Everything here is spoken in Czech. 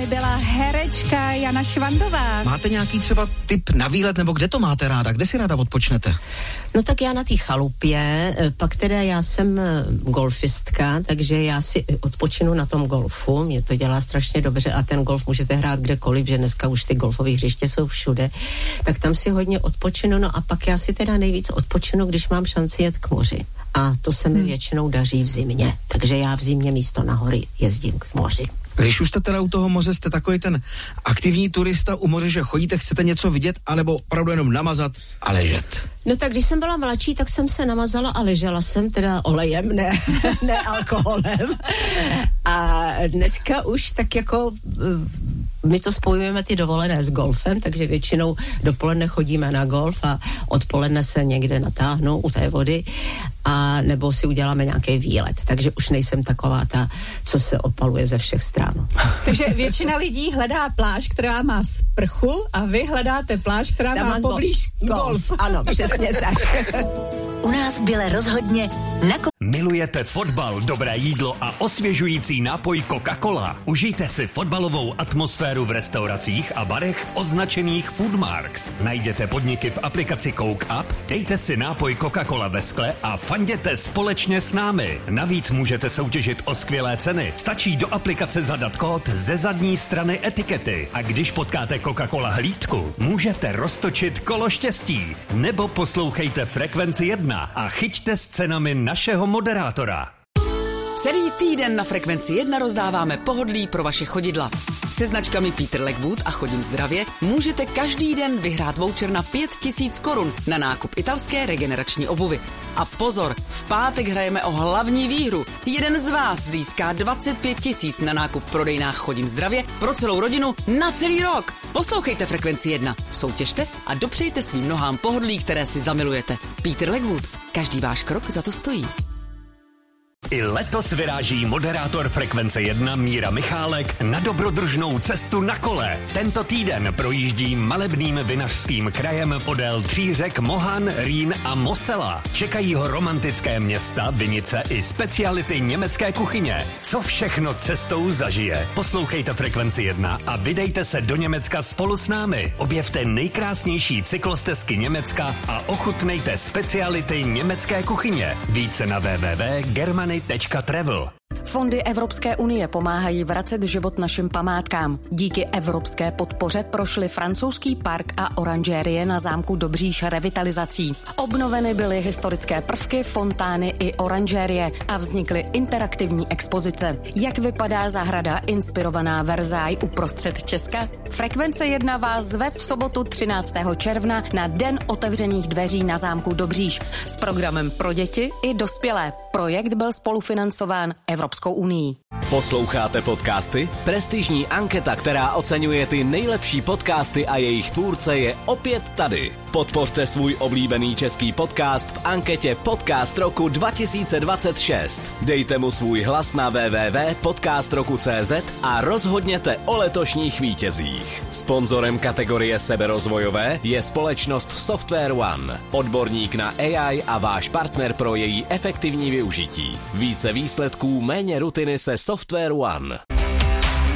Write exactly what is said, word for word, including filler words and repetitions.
byla herečka Jana Švandová. Máte nějaký třeba tip na výlet, nebo kde to máte ráda? Kde si ráda odpočnete? No tak já na té chalupě, pak teda já jsem golfistka, takže já si odpočinu na tom golfu, mě to dělá strašně dobře a ten golf můžete hrát kdekoliv, že dneska už ty golfové hřiště jsou všude, tak tam si hodně odpočinu, no a pak já si teda nejvíc odpočinu, když mám šanci jet k moři. A to se mi hmm. většinou daří v zimě, takže já v zimě místo na hory jezdím k moři. Když už jste teda u toho moře, jste takový ten aktivní turista u moře, že chodíte, chcete něco vidět, anebo opravdu jenom namazat a ležet? No tak když jsem byla mladší, tak jsem se namazala a ležela jsem teda olejem, ne, ne alkoholem. A dneska už tak jako my to spojujeme ty dovolené s golfem, takže většinou dopoledne chodíme na golf a odpoledne se někde natáhnou u té vody a nebo si uděláme nějaký výlet. Takže už nejsem taková ta, co se opaluje ze všech stran. Takže většina lidí hledá pláž, která má sprchu a vy hledáte pláž, která má, má poblíž golf. golf. Ano, přesně tak. U nás bylo rozhodně na ko- Milujete fotbal, dobré jídlo a osvěžující nápoj Coca-Cola? Užijte si fotbalovou atmosféru v restauracích a barech označených Foodmarks. Najděte podniky v aplikaci Coke Up, dejte si nápoj Coca-Cola ve skle a fanděte společně s námi. Navíc můžete soutěžit o skvělé ceny. Stačí do aplikace zadat kód ze zadní strany etikety a když potkáte Coca-Cola hlídku, můžete roztočit kolo štěstí. Nebo poslouchejte Frekvenci jedna a chyťte s cenami našeho moderátora. Celý týden na Frekvenci jedna rozdáváme pohodlí pro vaše chodidla. Se značkami Peter Legwood a Chodím zdravě můžete každý den vyhrát voucher na pět tisíc korun na nákup italské regenerační obuvy. A pozor, v pátek hrajeme o hlavní výhru. Jeden z vás získá dvacet pět tisíc na nákup v prodejnách Chodím zdravě pro celou rodinu na celý rok. Poslouchejte Frekvenci jedna, soutěžte a dopřejte svým nohám pohodlí, které si zamilujete. Peter Legwood, každý váš krok za to stojí. I letos vyráží moderátor Frekvence jedna Míra Michálek na dobrodružnou cestu na kole. Tento týden projíždí malebným vinařským krajem podél tří řek Mohan, Rýn a Mosela. Čekají ho romantické města, vinice i speciality německé kuchyně. Co všechno cestou zažije? Poslouchejte Frekvenci jedna a vydejte se do Německa spolu s námi. Objevte nejkrásnější cyklostezky Německa a ochutnejte speciality německé kuchyně. Více na w w w tečka germany tečka travel. Fondy Evropské unie pomáhají vracet život našim památkám. Díky evropské podpoře prošly francouzský park a oranžérie na zámku Dobříš revitalizací. Obnoveny byly historické prvky, fontány i oranžérie a vznikly interaktivní expozice. Jak vypadá zahrada inspirovaná Versailles uprostřed Česka? Frekvence jedna vás zve v sobotu třináctého června na Den otevřených dveří na zámku Dobříš s programem pro děti i dospělé. Projekt byl spolufinancován Evropskou unií. Posloucháte podcasty? Prestižní anketa, která oceňuje ty nejlepší podcasty a jejich tvůrce, je opět tady. Podpořte svůj oblíbený český podcast v anketě Podcast roku dva tisíce dvacet šest. Dejte mu svůj hlas na w w w tečka podcast roku tečka c z a rozhodněte o letošních vítězích. Sponzorem kategorie seberozvojové je společnost Software One, odborník na A I a váš partner pro její efektivní využití. Více výsledků, méně rutiny se Software One.